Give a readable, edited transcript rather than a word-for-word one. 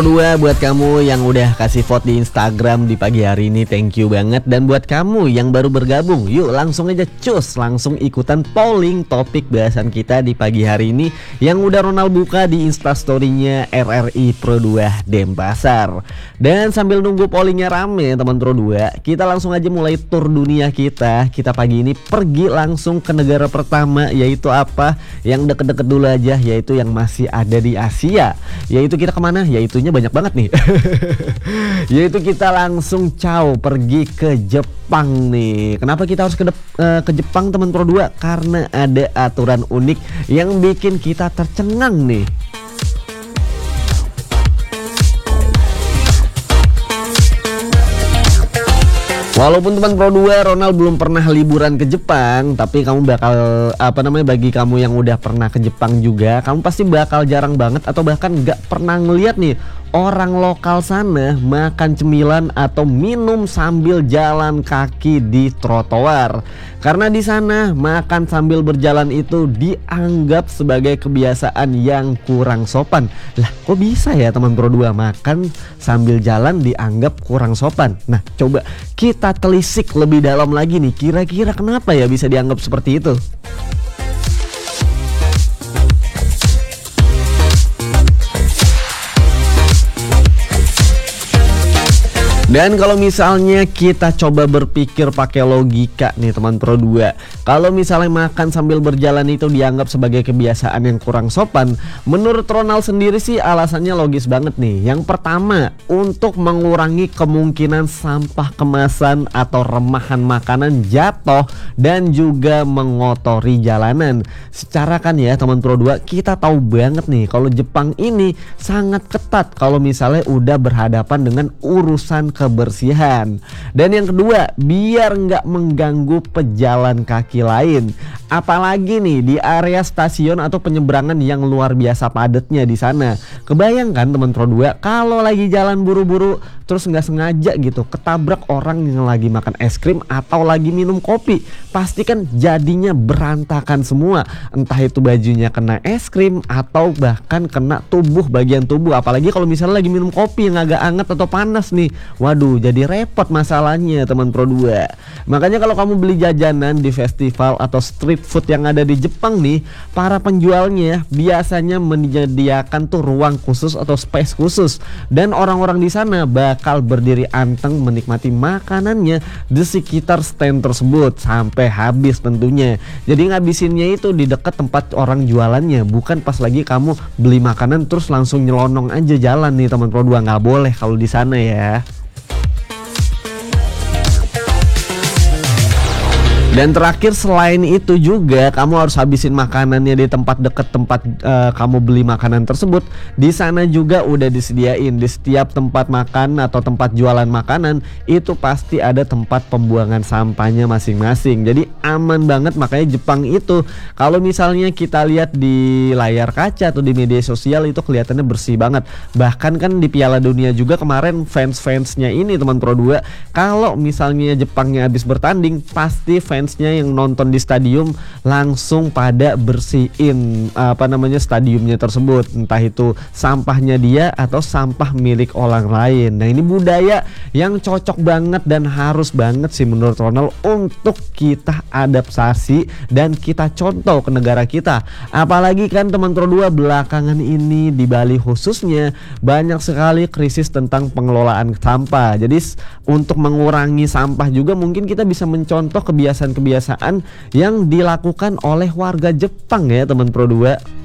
Dua buat kamu yang udah kasih vote di Instagram di pagi hari ini, thank you banget. Dan buat kamu yang baru bergabung, yuk langsung aja cus, langsung ikutan polling topik bahasan kita di pagi hari ini yang udah Ronald buka di instastorynya RRI Pro 2 Denpasar. Dan sambil nunggu pollingnya rame teman Pro 2, kita langsung aja mulai tur dunia kita. Kita pagi ini pergi langsung ke negara pertama, yaitu apa? Yang deket-deket dulu aja, yaitu yang masih ada di Asia. Yaitu kita kemana? Yaitunya banyak banget nih. Yaitu kita langsung pergi ke Jepang nih. Kenapa kita harus ke Jepang teman Pro 2? Karena ada aturan unik yang bikin kita tercengang nih. Walaupun teman Pro 2 Ronald belum pernah liburan ke Jepang, tapi kamu bakal bagi kamu yang udah pernah ke Jepang juga, kamu pasti bakal jarang banget atau bahkan nggak pernah ngeliat nih orang lokal sana makan cemilan atau minum sambil jalan kaki di trotoar. Karena di sana makan sambil berjalan itu dianggap sebagai kebiasaan yang kurang sopan. Lah, kok bisa ya teman Pro 2 makan sambil jalan dianggap kurang sopan? Nah, coba kita telisik lebih dalam lagi nih, kira-kira kenapa ya bisa dianggap seperti itu? Dan kalau misalnya kita coba berpikir pakai logika nih teman Pro 2, kalau misalnya makan sambil berjalan itu dianggap sebagai kebiasaan yang kurang sopan, menurut Ronald sendiri sih alasannya logis banget nih. Yang pertama, untuk mengurangi kemungkinan sampah kemasan atau remahan makanan jatuh dan juga mengotori jalanan. Secara kan ya teman Pro 2, kita tahu banget nih kalau Jepang ini sangat ketat kalau misalnya udah berhadapan dengan urusan kebersihan. Dan yang kedua, biar nggak mengganggu pejalan kaki lain, apalagi nih di area stasiun atau penyeberangan yang luar biasa padatnya di sana. Kebayangkan teman Pro 2 kalau lagi jalan buru-buru terus nggak sengaja gitu ketabrak orang yang lagi makan es krim atau lagi minum kopi, pasti kan jadinya berantakan semua. Entah itu bajunya kena es krim atau bahkan kena bagian tubuh. Apalagi kalau misalnya lagi minum kopi yang agak hangat atau panas nih, waduh, jadi repot masalahnya teman Pro 2. Makanya kalau kamu beli jajanan di festival atau street food yang ada di Jepang nih, para penjualnya biasanya menyediakan tuh ruang khusus atau space khusus, dan orang-orang di sana bakal berdiri anteng menikmati makanannya di sekitar stand tersebut sampai habis tentunya. Jadi ngabisinnya itu di dekat tempat orang jualannya, bukan pas lagi kamu beli makanan terus langsung nyelonong aja jalan nih teman Pro 2. Nggak boleh kalau di sana ya. Dan terakhir, selain itu juga kamu harus habisin makanannya di tempat dekat tempat kamu beli makanan tersebut. Di sana juga udah disediain di setiap tempat makan atau tempat jualan makanan itu pasti ada tempat pembuangan sampahnya masing-masing. Jadi aman banget. Makanya Jepang itu kalau misalnya kita lihat di layar kaca atau di media sosial itu kelihatannya bersih banget. Bahkan kan di Piala Dunia juga kemarin fans-fansnya ini teman Pro 2, kalau misalnya Jepangnya habis bertanding, pasti fansnya yang nonton di stadium langsung pada bersihin stadiumnya tersebut, entah itu sampahnya dia atau sampah milik orang lain. Nah, ini budaya yang cocok banget dan harus banget sih menurut Ronald untuk kita adaptasi dan kita contoh ke negara kita. Apalagi kan teman Pro 2, belakangan ini di Bali khususnya banyak sekali krisis tentang pengelolaan sampah. Jadi untuk mengurangi sampah juga mungkin kita bisa mencontoh kebiasaan yang dilakukan oleh warga Jepang ya teman Pro 2.